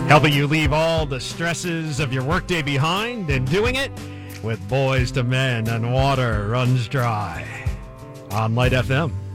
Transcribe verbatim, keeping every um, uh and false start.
Helping you leave all the stresses of your workday behind and doing it with Boys to Men and Water Runs Dry on Light F M.